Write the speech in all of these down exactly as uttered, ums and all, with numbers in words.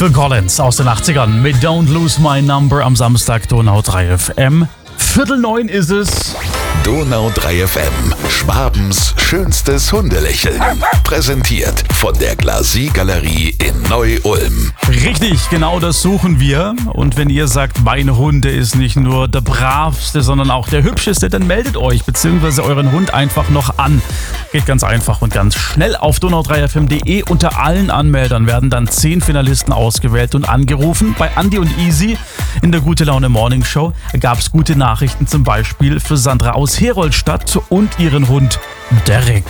Phil Collins aus den achtzigern mit Don't Lose My Number am Samstag Donau drei F M. Viertel neun ist es. Donau drei F M, Schwabens schönstes Hundelächeln. Präsentiert von der Glacis-Galerie in Neu-Ulm. Richtig, genau das suchen wir. Und wenn ihr sagt, mein Hund der ist nicht nur der bravste, sondern auch der hübscheste, dann meldet euch bzw. euren Hund einfach noch an. Geht ganz einfach und ganz schnell. Auf donau drei f m punkt de unter allen Anmeldern werden dann zehn Finalisten ausgewählt und angerufen. Bei Andi und Easy in der Gute Laune Morning Show gab es gute Nachrichten, zum Beispiel für Sandra aus Heroldstadt und ihren Hund Derek.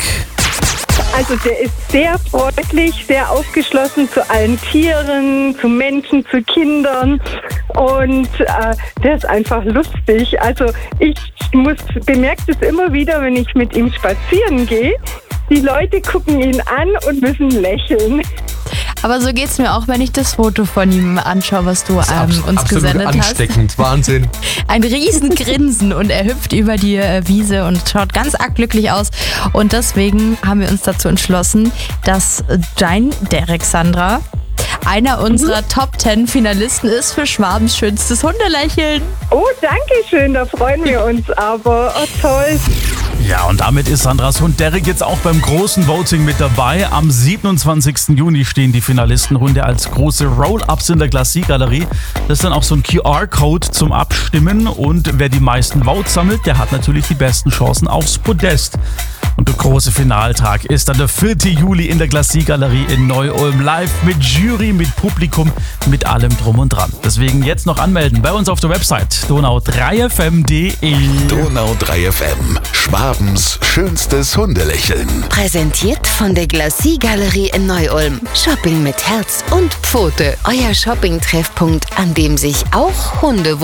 Also der ist sehr freundlich, sehr aufgeschlossen zu allen Tieren, zu Menschen, zu Kindern und äh, der ist einfach lustig. Also ich muss bemerke es immer wieder, wenn ich mit ihm spazieren gehe. Die Leute gucken ihn an und müssen lächeln. Aber so geht's mir auch, wenn ich das Foto von ihm anschaue, was du ähm, Abs- uns gesendet hast. Ansteckend, Wahnsinn. Ein Riesengrinsen und er hüpft über die äh, Wiese und schaut ganz arg glücklich aus. Und deswegen haben wir uns dazu entschlossen, dass dein Derek, Sandra, einer unserer Top zehn Finalisten ist für Schwabens schönstes Hundelächeln. Oh, danke schön, da freuen wir uns aber. Oh, toll. Ja, und damit ist Sandras Hund Derek jetzt auch beim großen Voting mit dabei. Am siebenundzwanzigsten Juni stehen die Finalistenhunde als große Roll-Ups in der Glacis-Galerie. Das ist dann auch so ein Q R-Code zum Abstimmen. Und wer die meisten Votes sammelt, der hat natürlich die besten Chancen aufs Podest. Und der große Finaltag ist dann der vierte Juli in der Glacis-Galerie in Neu-Ulm. Live mit Jury, mit Publikum, mit allem drum und dran. Deswegen jetzt noch anmelden bei uns auf der Website donau drei f m punkt de. Donau drei F M, Schwabens schönstes Hundelächeln. Präsentiert von der Glacis-Galerie in Neu-Ulm. Shopping mit Herz und Pfote. Euer Shopping-Treffpunkt, an dem sich auch Hunde